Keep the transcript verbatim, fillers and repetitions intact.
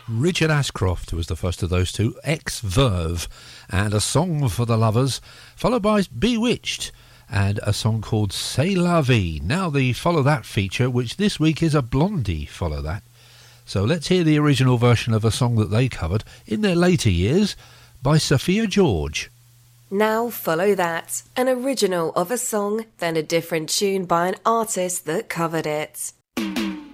Richard Ashcroft was the first of those two, Ex-Verve, and A Song for the Lovers, followed by Bewitched, and a song called C'est la vie. Now the Follow That feature, which this week is a Blondie Follow That. So let's hear the original version of a song that they covered in their later years by Sophia George. Now Follow That, an original of a song, then a different tune by an artist that covered it.